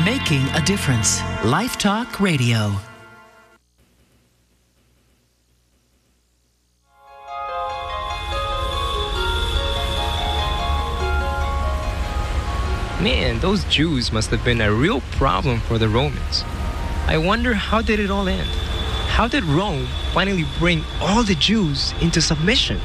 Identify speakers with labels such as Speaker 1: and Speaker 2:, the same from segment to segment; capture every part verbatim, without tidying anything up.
Speaker 1: Making a difference. Life Talk Radio.
Speaker 2: Man, those Jews must have been a real problem for the Romans. I wonder, how did it all end? How did Rome finally bring all the Jews into submission?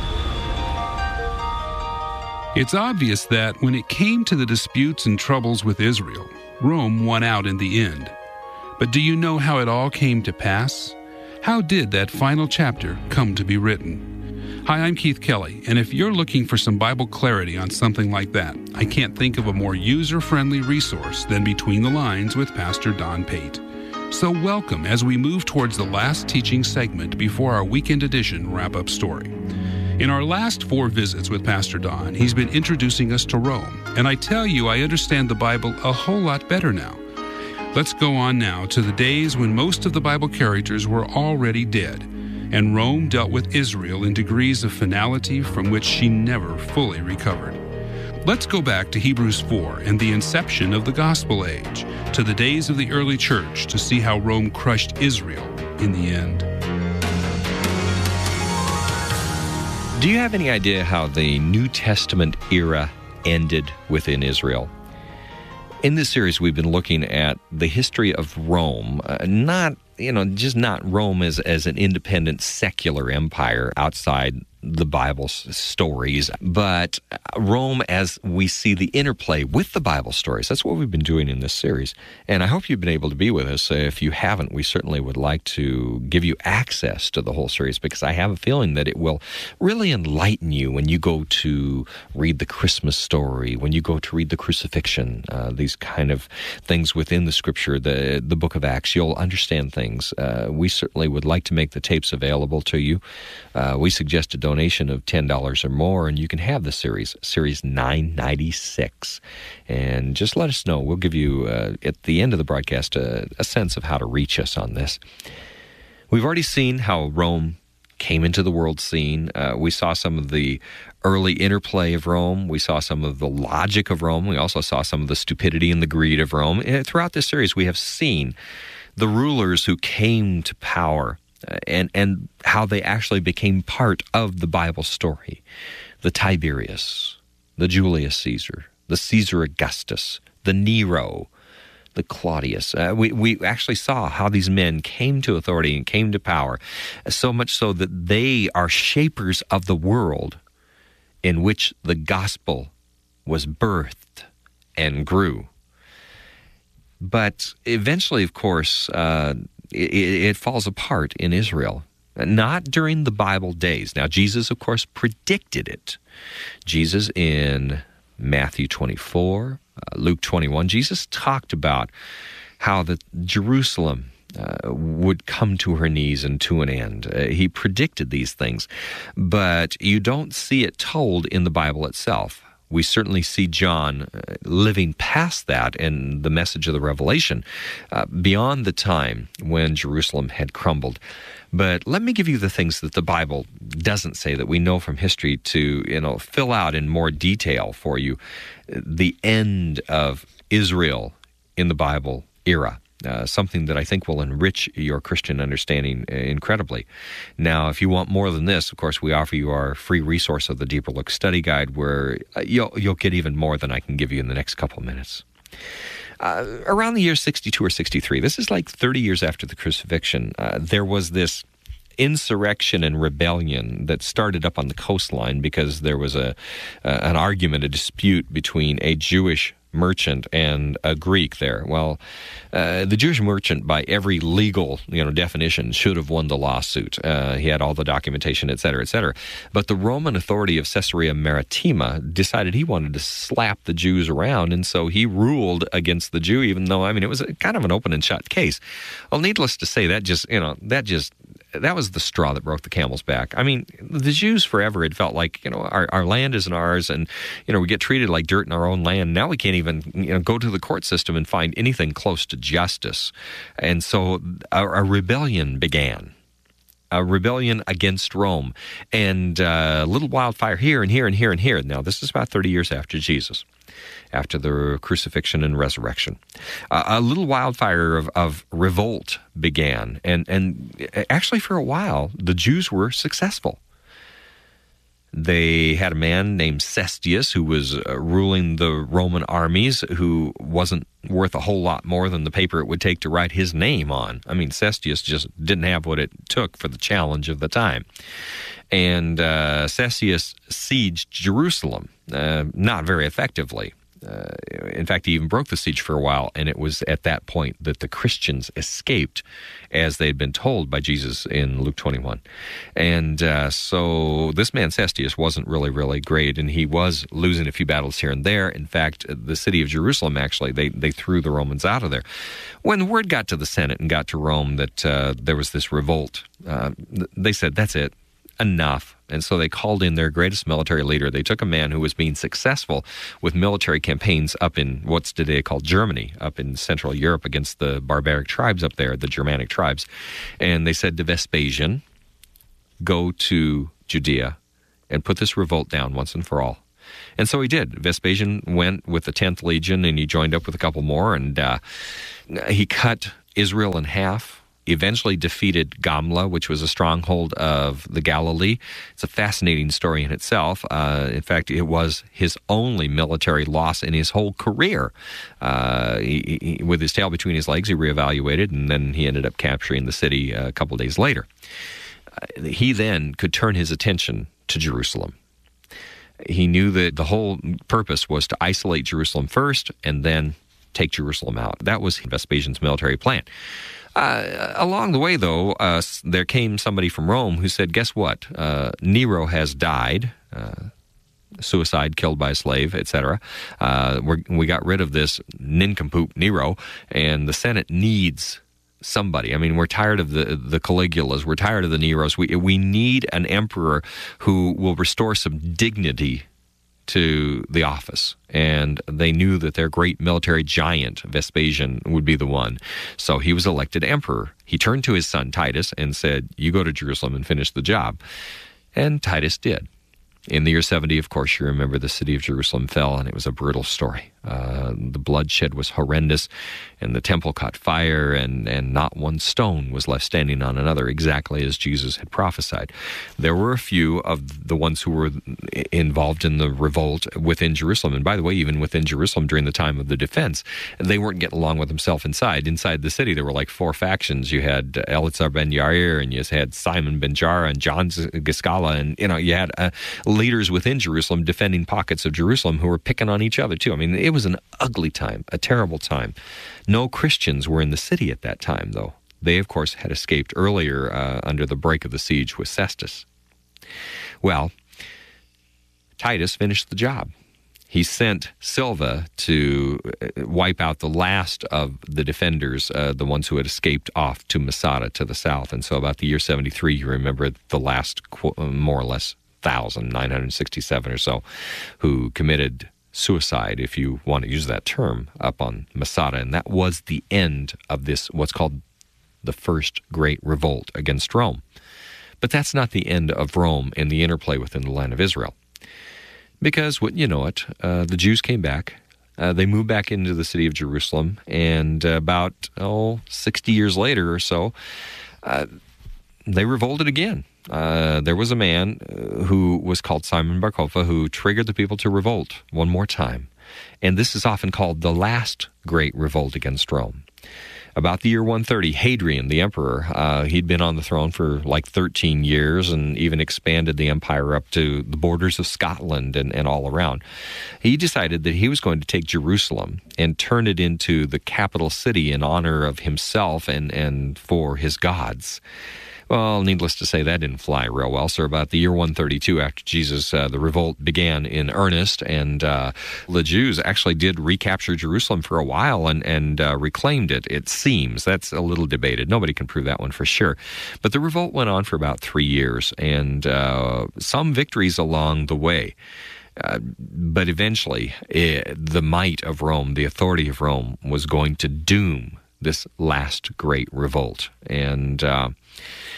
Speaker 3: It's obvious that when it came to the disputes and troubles with Israel, Rome won out in the end. But do you know how it all came to pass? How did that final chapter come to be written? Hi, I'm Keith Kelly, and if you're looking for some Bible clarity on something like that, I can't think of a more user-friendly resource than Between the Lines with Pastor Don Pate. So welcome as we move towards the last teaching segment before our weekend edition wrap-up story. In our last four visits with Pastor Don, he's been introducing us to Rome, and I tell you, I understand the Bible a whole lot better now. Let's go on now to the days when most of the Bible characters were already dead, and Rome dealt with Israel in degrees of finality from which she never fully recovered. Let's go back to Hebrews four and the inception of the gospel age, to the days of the early church, to see how Rome crushed Israel in the end.
Speaker 4: Do you have any idea how the New Testament era ended within Israel? In this series, we've been looking at the history of Rome, uh, not, you know, just not Rome as, as an independent secular empire outside the Bible's stories, but Rome as we see the interplay with the Bible stories. That's what we've been doing in this series. And I hope you've been able to be with us. If you haven't, we certainly would like to give you access to the whole series, because I have a feeling that it will really enlighten you when you go to read the Christmas story, when you go to read the crucifixion, uh, these kind of things within the Scripture, the, the book of Acts. You'll understand things. Uh, we certainly would like to make the tapes available to you. Uh, we suggest a donation of ten dollars or more, and you can have the series, Series nine ninety-six. And just let us know. We'll give you, uh, at the end of the broadcast, a, a sense of how to reach us on this. We've already seen how Rome came into the world scene. Uh, we saw some of the early interplay of Rome. We saw some of the logic of Rome. We also saw some of the stupidity and the greed of Rome. And throughout this series, we have seen the rulers who came to power, Uh, and and how they actually became part of the Bible story. The Tiberius, the Julius Caesar, the Caesar Augustus, the Nero, the Claudius. Uh, we, we actually saw how these men came to authority and came to power, so much so that they are shapers of the world in which the gospel was birthed and grew. But eventually, of course, uh, It, it falls apart in Israel, not during the Bible days. Now, Jesus, of course, predicted it. Jesus in Matthew twenty-four, uh, Luke twenty-one, Jesus talked about how that Jerusalem uh, would come to her knees and to an end. Uh, he predicted these things, but you don't see it told in the Bible itself. We certainly see John uh, living past that in the message of the Revelation, uh, beyond the time when Jerusalem had crumbled. But let me give you the things that the Bible doesn't say, that we know from history, to, you know, fill out in more detail for you the end of Israel in the Bible era. Uh, something that I think will enrich your Christian understanding incredibly. Now, if you want more than this, of course, we offer you our free resource of the Deeper Look Study Guide, where you'll, you'll get even more than I can give you in the next couple of minutes. Uh, around the year sixty-two or sixty-three, this is like thirty years after the crucifixion, uh, there was this insurrection and rebellion that started up on the coastline because there was a uh, an argument, a dispute between a Jewish merchant and a Greek there. Well, uh, the Jewish merchant, by every legal, you know, definition, should have won the lawsuit. Uh, he had all the documentation, et cetera, et cetera. But the Roman authority of Caesarea Maritima decided he wanted to slap the Jews around, and so he ruled against the Jew, even though, I mean, it was a, kind of an open and shut case. Well, needless to say, that just, you know, that just that was the straw that broke the camel's back. I mean, the Jews forever had felt like, you know, our, our land isn't ours, and, you know, we get treated like dirt in our own land. Now we can't even, you know, go to the court system and find anything close to justice. And so a, a rebellion began a rebellion against Rome, and uh, a little wildfire here and here and here and here. Now, this is about thirty years after Jesus, after the crucifixion and resurrection. Uh, a little wildfire of, of revolt began, and, and actually for a while, the Jews were successful. They had a man named Cestius who was uh, ruling the Roman armies, who wasn't worth a whole lot more than the paper it would take to write his name on. I mean, Cestius just didn't have what it took for the challenge of the time. And uh, Cestius sieged Jerusalem, uh, not very effectively. Uh, in fact, he even broke the siege for a while, and it was at that point that the Christians escaped, as they had been told by Jesus in Luke twenty-one. And uh, so this man Cestius wasn't really, really great, and he was losing a few battles here and there. In fact, the city of Jerusalem, actually, they, they threw the Romans out of there. When the word got to the Senate and got to Rome that uh, there was this revolt, uh, they said, that's it. Enough. And so they called in their greatest military leader. They took a man who was being successful with military campaigns up in what's today called Germany, up in Central Europe against the barbaric tribes up there, the Germanic tribes. And they said to Vespasian, go to Judea and put this revolt down once and for all. And so he did. Vespasian went with the tenth Legion, and he joined up with a couple more, and uh, he cut Israel in half. Eventually defeated Gamla, which was a stronghold of the Galilee. It's a fascinating story in itself. Uh, in fact, it was his only military loss in his whole career. Uh, he, he, with his tail between his legs, he reevaluated, and then he ended up capturing the city a couple days later. Uh, he then could turn his attention to Jerusalem. He knew that the whole purpose was to isolate Jerusalem first and then take Jerusalem out. That was Vespasian's military plan. Uh, along the way, though, uh, there came somebody from Rome who said, guess what? Uh, Nero has died, uh, suicide, killed by a slave, et cetera. Uh, we got rid of this nincompoop Nero, and the Senate needs somebody. I mean, we're tired of the the Caligulas. We're tired of the Neros. We, we need an emperor who will restore some dignity to the office, and they knew that their great military giant, Vespasian, would be the one. So he was elected emperor. He turned to his son Titus and said, you go to Jerusalem and finish the job. And Titus did. In the year seventy, of course, you remember the city of Jerusalem fell, and it was a brutal story. Uh, the bloodshed was horrendous, and the temple caught fire, and, and not one stone was left standing on another, exactly as Jesus had prophesied. There were a few of the ones who were involved in the revolt within Jerusalem, and by the way, even within Jerusalem during the time of the defense, they weren't getting along with themselves inside. Inside the city, there were like four factions. You had Eleazar ben Yair, and you had Simon ben Jara, and John Giscala, and you know, you had uh, leaders within Jerusalem defending pockets of Jerusalem who were picking on each other too. I mean, it was an ugly time, a terrible time. No Christians were in the city at that time, though. They, of course, had escaped earlier uh, under the break of the siege with Cestus. Well, Titus finished the job. He sent Silva to wipe out the last of the defenders, uh, the ones who had escaped off to Masada to the south. And so about the year seventy-three, you remember the last, more or less, one thousand nine hundred sixty-seven or so, who committed suicide, if you want to use that term, up on Masada. And that was the end of this, what's called the First Great Revolt against Rome. But that's not the end of Rome and the interplay within the land of Israel. Because, wouldn't you know it, uh, the Jews came back. Uh, they moved back into the city of Jerusalem. And uh, about, oh, sixty years later or so, uh, they revolted again. Uh, there was a man who was called Simon Bar Kokhba who triggered the people to revolt one more time. And this is often called the last great revolt against Rome. About the year one thirty, Hadrian, the emperor, uh, he'd been on the throne for like thirteen years and even expanded the empire up to the borders of Scotland and, and all around. He decided that he was going to take Jerusalem and turn it into the capital city in honor of himself and, and for his gods. Well, needless to say, that didn't fly real well. So about the year one thirty-two after Jesus, uh, the revolt began in earnest, and uh, the Jews actually did recapture Jerusalem for a while and, and uh, reclaimed it, it seems. That's a little debated. Nobody can prove that one for sure. But the revolt went on for about three years, and uh, some victories along the way. Uh, but eventually, it, the might of Rome, the authority of Rome, was going to doom this last great revolt. And uh,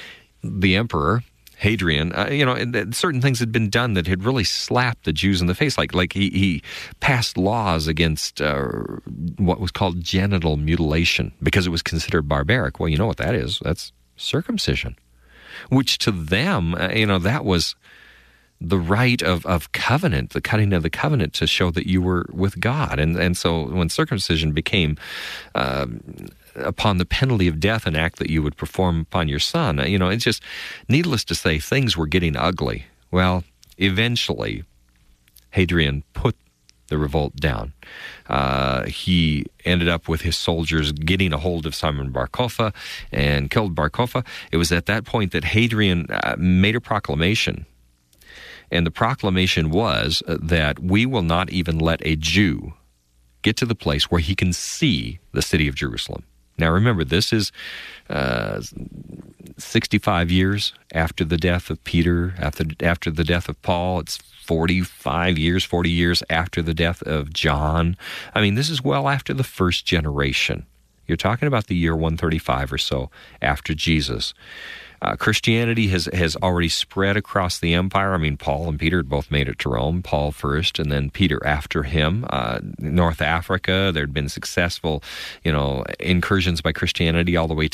Speaker 4: the emperor, Hadrian, uh, you know, and certain things had been done that had really slapped the Jews in the face. Like, like he, he passed laws against uh, what was called genital mutilation because it was considered barbaric. Well, you know what that is? That's circumcision, which to them, uh, you know, that was the rite of, of covenant, the cutting of the covenant to show that you were with God. And and so when circumcision became uh, upon the penalty of death an act that you would perform upon your son, you know, it's just needless to say things were getting ugly. Well, eventually Hadrian put the revolt down. Uh, he ended up with his soldiers getting a hold of Simon Bar Kokhba and killed Bar Kokhba. It was at that point that Hadrian uh, made a proclamation. And the proclamation was that we will not even let a Jew get to the place where he can see the city of Jerusalem. Now remember, this is uh, sixty-five years after the death of Peter, after, after the death of Paul. It's forty-five years, forty years after the death of John. I mean, this is well after the first generation. You're talking about the year one thirty-five or so after Jesus. Uh, Christianity has, has already spread across the empire. I mean, Paul and Peter had both made it to Rome, Paul first and then Peter after him. Uh, North Africa, there had been successful, you know, incursions by Christianity all the way